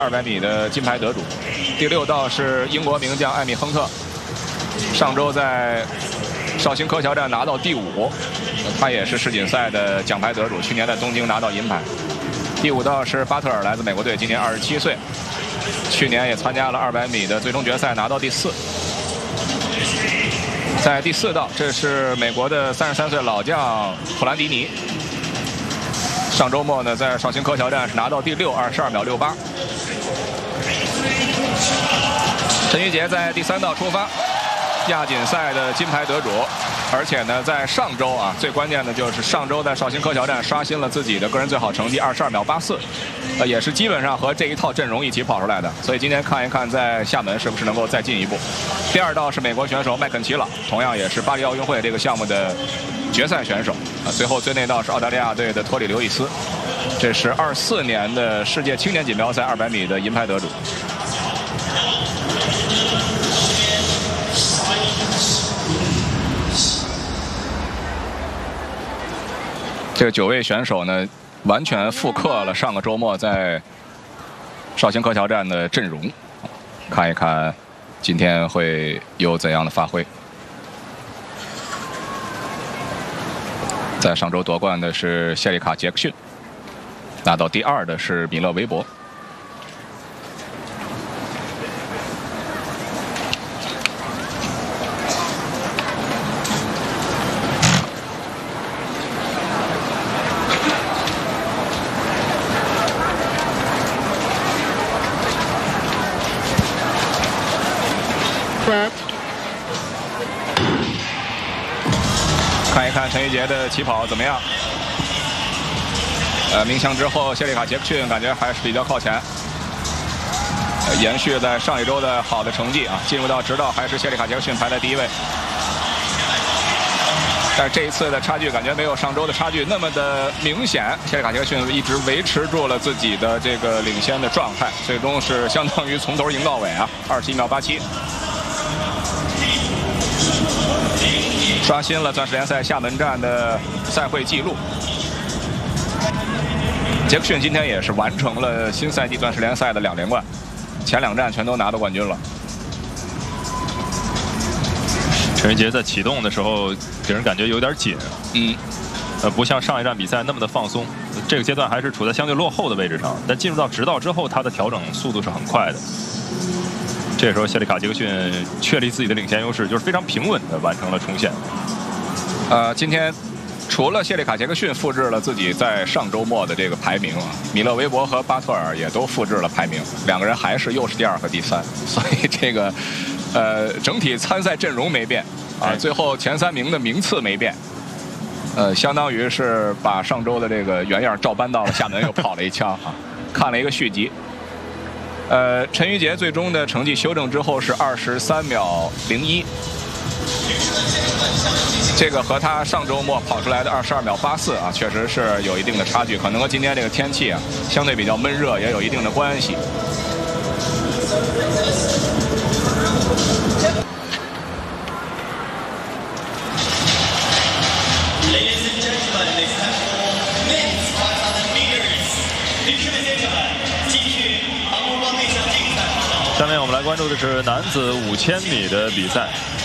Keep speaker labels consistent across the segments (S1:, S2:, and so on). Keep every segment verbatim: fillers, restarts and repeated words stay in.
S1: 二百米的金牌得主。第六道是英国名将艾米亨特，上周在绍兴柯桥站拿到第五，他也是世锦赛的奖牌得主，去年在东京拿到银牌。第五道是巴特尔，来自美国队，今年二十七岁，去年也参加了二百米的最终决赛，拿到第四。在第四道，这是美国的三十三岁老将普兰迪尼。上周末呢，在绍兴柯桥站是拿到第六，二十二秒六八。陈玉杰在第三道出发，亚锦赛的金牌得主，而且呢，在上周啊，最关键的就是上周在绍兴柯桥站刷新了自己的个人最好成绩二十二秒八四，呃，也是基本上和这一套阵容一起跑出来的。所以今天看一看在厦门是不是能够再进一步。第二道是美国选手麦肯齐朗，同样也是巴黎奥运会这个项目的决赛选手啊。最后最内道是澳大利亚队的托里刘易斯，这是二四年的世界青年锦标赛二百米的银牌得主。这个九位选手呢，完全复刻了上个周末在绍兴柯桥站的阵容，看一看今天会有怎样的发挥。在上周夺冠的是谢里卡·杰克逊，拿到第二的是米勒·韦伯。看一看陈玉杰的起跑怎么样？呃，鸣枪之后，谢里卡·杰克逊感觉还是比较靠前，呃、延续在上一周的好的成绩啊。进入到直道还是谢里卡·杰克逊排在第一位，但是这一次的差距感觉没有上周的差距那么的明显。谢里卡·杰克逊一直维持住了自己的这个领先的状态，最终是相当于从头赢到尾啊，二十一秒八七。刷新了钻石联赛厦门站的赛会纪录。杰克逊今天也是完成了新赛季钻石联赛的两连冠，前两站全都拿到冠军了。
S2: 陈玉杰在启动的时候给人感觉有点紧，
S1: 嗯，
S2: 呃，不像上一站比赛那么的放松。这个阶段还是处在相对落后的位置上，但进入到直道之后，他的调整速度是很快的。这时候，谢里卡·杰克逊确立自己的领先优势，就是非常平稳地完成了冲线。
S1: 呃，今天除了谢里卡·杰克逊复制了自己在上周末的这个排名啊，米勒·韦伯和巴特尔也都复制了排名，两个人还是又是第二和第三，所以这个呃整体参赛阵容没变啊，最后前三名的名次没变，呃，相当于是把上周的这个原样照搬到了厦门，又跑了一枪啊，看了一个续集。呃，陈玉杰最终的成绩修正之后是二十三秒零一，这个和他上周末跑出来的二十二秒八四啊，确实是有一定的差距，可能和今天这个天气啊相对比较闷热也有一定的关系。
S2: 下面我们来关注的是男子五千米的比赛。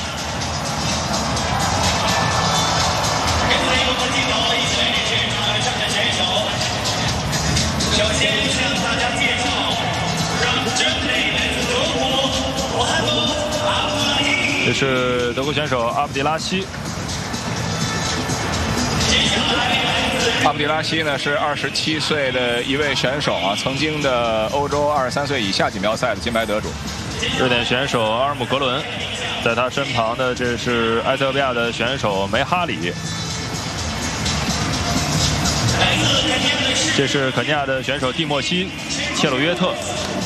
S3: 首先向大家介绍，让真美来自德国穆罕默德阿布拉希。
S2: 这是德国选手阿布迪拉希。
S1: 阿布迪拉希呢是二十七岁的一位选手啊，曾经的欧洲二十三岁以下锦标赛的金牌得主。
S2: 瑞典选手阿尔姆格伦，在他身旁的这是埃塞俄比亚的选手梅哈里。这是肯尼亚的选手蒂莫西·切鲁约特。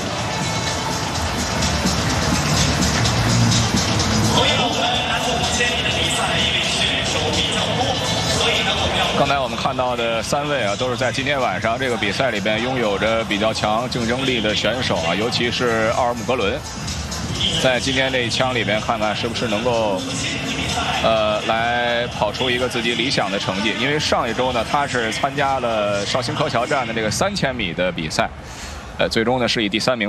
S1: 刚才我们看到的三位啊，都是在今天晚上这个比赛里边拥有着比较强竞争力的选手啊，尤其是奥尔姆格伦，在今天这一枪里边，看看是不是能够呃来跑出一个自己理想的成绩。因为上一周呢，他是参加了绍兴柯桥站的这个三千米的比赛， 呃，最终呢是以第三名。